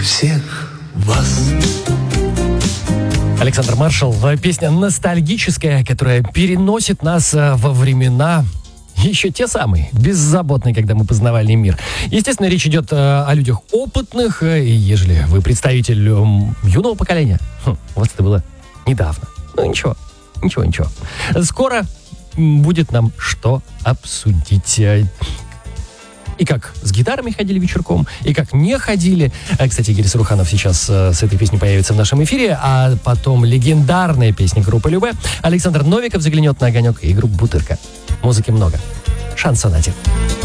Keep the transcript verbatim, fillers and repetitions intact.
всех вас. Александр Маршал, песня ностальгическая, которая переносит нас во времена еще те самые, беззаботные, когда мы познавали мир. Естественно, речь идет о людях опытных, и ежели вы представитель юного поколения, хм, у вас это было недавно. Ну ничего, ничего, ничего. Скоро будет нам что обсудить. И как с гитарами ходили вечерком, и как не ходили. Кстати, Игорь Саруханов сейчас с этой песней появится в нашем эфире, а потом легендарная песня группы Любэ. Александр Новиков заглянет на огонек и группу Бутырка. Музыки много. Шансон один.